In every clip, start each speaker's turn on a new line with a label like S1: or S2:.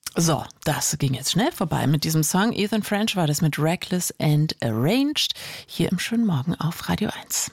S1: So, das ging jetzt schnell vorbei mit diesem Song. Ethan French war das mit Reckless and Arranged hier im schönen Morgen auf Radio 1.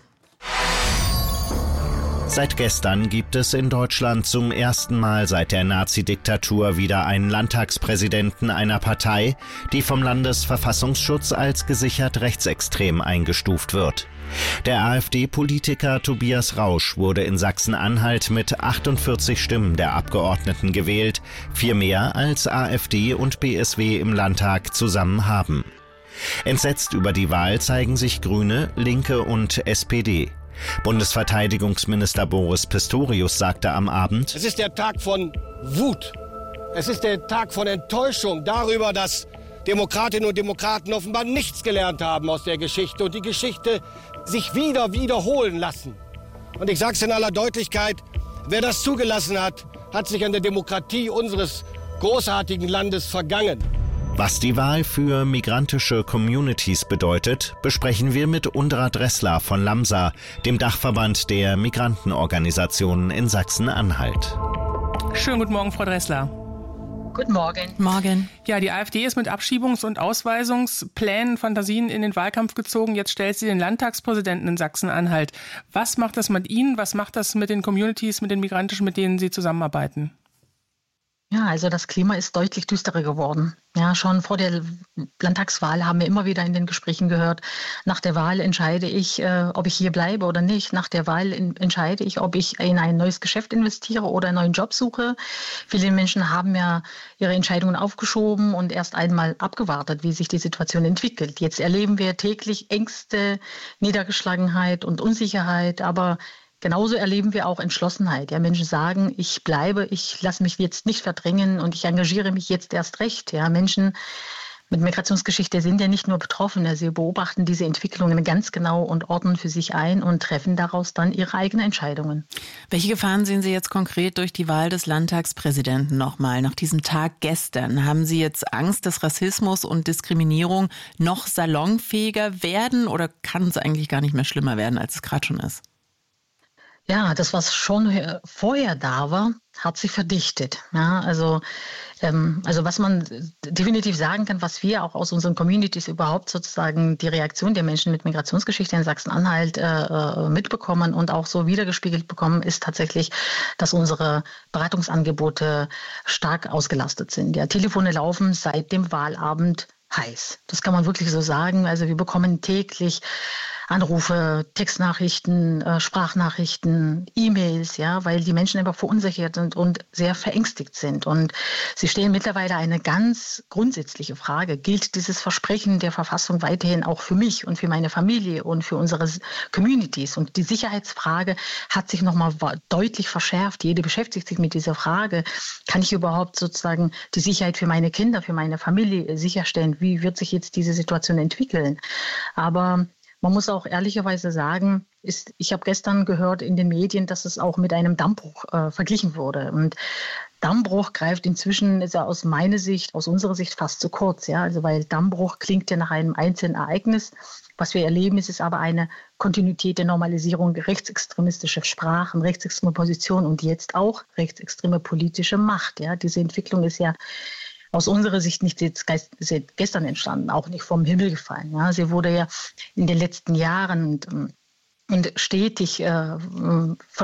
S2: Seit gestern gibt es in Deutschland zum ersten Mal seit der Nazi-Diktatur wieder einen Landtagspräsidenten einer Partei, die vom Landesverfassungsschutz als gesichert rechtsextrem eingestuft wird. Der AfD-Politiker Tobias Rausch wurde in Sachsen-Anhalt mit 48 Stimmen der Abgeordneten gewählt, 4 mehr als AfD und BSW im Landtag zusammen haben. Entsetzt über die Wahl zeigen sich Grüne, Linke und SPD. Bundesverteidigungsminister Boris Pistorius sagte am Abend:
S3: Es ist der Tag von Wut. Es ist der Tag von Enttäuschung darüber, dass Demokratinnen und Demokraten offenbar nichts gelernt haben aus der Geschichte und die Geschichte sich wiederholen lassen. Und ich sage es in aller Deutlichkeit, wer das zugelassen hat, hat sich an der Demokratie unseres großartigen Landes vergangen.
S2: Was die Wahl für migrantische Communities bedeutet, besprechen wir mit Undra Dressler von LAMSA, dem Dachverband der Migrantenorganisationen in Sachsen-Anhalt.
S4: Schönen guten Morgen, Frau Dressler.
S5: Guten Morgen.
S1: Morgen.
S4: Ja, die AfD ist mit Abschiebungs- und Ausweisungsplänen, Fantasien in den Wahlkampf gezogen. Jetzt stellt sie den Landtagspräsidenten in Sachsen-Anhalt. Was macht das mit Ihnen? Was macht das mit den Communities, mit den Migrantischen, mit denen Sie zusammenarbeiten?
S5: Ja, also das Klima ist deutlich düsterer geworden. Ja, schon vor der Landtagswahl haben wir immer wieder in den Gesprächen gehört, nach der Wahl entscheide ich, ob ich hier bleibe oder nicht. Nach der Wahl entscheide ich, ob ich in ein neues Geschäft investiere oder einen neuen Job suche. Viele Menschen haben ja ihre Entscheidungen aufgeschoben und erst einmal abgewartet, wie sich die Situation entwickelt. Jetzt erleben wir täglich Ängste, Niedergeschlagenheit und Unsicherheit, aber genauso erleben wir auch Entschlossenheit. Ja, Menschen sagen, ich bleibe, ich lasse mich jetzt nicht verdrängen und ich engagiere mich jetzt erst recht. Ja, Menschen mit Migrationsgeschichte sind ja nicht nur Betroffene, sie beobachten diese Entwicklungen ganz genau und ordnen für sich ein und treffen daraus dann ihre eigenen Entscheidungen.
S1: Welche Gefahren sehen Sie jetzt konkret durch die Wahl des Landtagspräsidenten nochmal? Nach diesem Tag gestern, haben Sie jetzt Angst, dass Rassismus und Diskriminierung noch salonfähiger werden oder kann es eigentlich gar nicht mehr schlimmer werden, als es gerade schon ist?
S5: Ja, das, was schon vorher da war, hat sich verdichtet. Ja, also was man definitiv sagen kann, was wir auch aus unseren Communities überhaupt sozusagen die Reaktion der Menschen mit Migrationsgeschichte in Sachsen-Anhalt mitbekommen und auch so wiedergespiegelt bekommen, ist tatsächlich, dass unsere Beratungsangebote stark ausgelastet sind. Ja, Telefone laufen seit dem Wahlabend heiß. Das kann man wirklich so sagen. Also wir bekommen täglich Anrufe, Textnachrichten, Sprachnachrichten, E-Mails, ja, weil die Menschen einfach verunsichert sind und sehr verängstigt sind. Und sie stellen mittlerweile eine ganz grundsätzliche Frage. Gilt dieses Versprechen der Verfassung weiterhin auch für mich und für meine Familie und für unsere Communities? Und die Sicherheitsfrage hat sich nochmal deutlich verschärft. Jede beschäftigt sich mit dieser Frage. Kann ich überhaupt sozusagen die Sicherheit für meine Kinder, für meine Familie sicherstellen? Wie wird sich jetzt diese Situation entwickeln? Aber man muss auch ehrlicherweise sagen, ich habe gestern gehört in den Medien, dass es auch mit einem Dammbruch verglichen wurde. Und Dammbruch greift inzwischen, ist ja aus meiner Sicht, aus unserer Sicht fast zu kurz. Ja? Also weil Dammbruch klingt ja nach einem einzelnen Ereignis. Was wir erleben, ist aber eine Kontinuität der Normalisierung rechtsextremistischer Sprachen, rechtsextreme Positionen und jetzt auch rechtsextreme politische Macht. Ja? Diese Entwicklung ist ja aus unserer Sicht nicht seit gestern entstanden, auch nicht vom Himmel gefallen. Ja, sie wurde ja in den letzten Jahren und stetig